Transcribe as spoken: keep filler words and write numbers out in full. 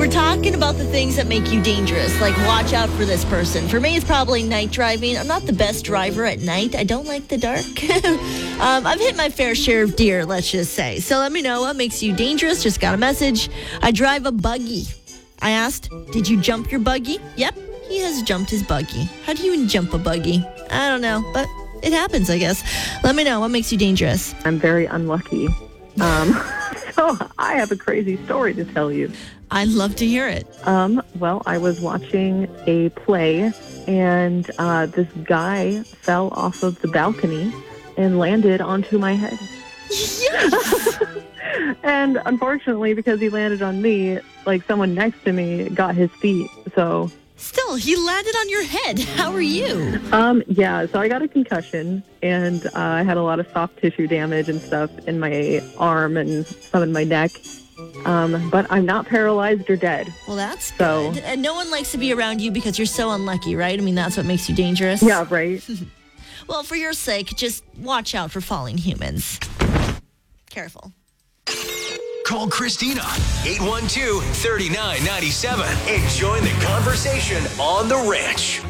we're talking about the things that make you dangerous. Like, watch out for this person. For me, it's probably night driving. I'm not the best driver at night. I don't like the dark. um, I've hit my fair share of deer, let's just say. So let me know what makes you dangerous. Just got a message. I drive a buggy. I asked, did you jump your buggy? Yep, he has jumped his buggy. How do you even jump a buggy? I don't know, but it happens, I guess. Let me know what makes you dangerous. I'm very unlucky. Um, so I have a crazy story to tell you. I'd love to hear it. Um, well, I was watching a play, and uh, this guy fell off of the balcony and landed onto my head. Yes. And unfortunately, because he landed on me, like someone next to me got his feet. So Still, he landed on your head. How are you? Um, yeah, so I got a concussion, and uh, I had a lot of soft tissue damage and stuff in my arm and some in my neck. Um, but I'm not paralyzed or dead. Well, that's So- good. And no one likes to be around you because you're so unlucky, right? I mean, that's what makes you dangerous. Yeah, right? Well, for your sake, just watch out for falling humans. Careful. Call Christina, eight one two, three nine nine seven, and join the conversation on The Ranch.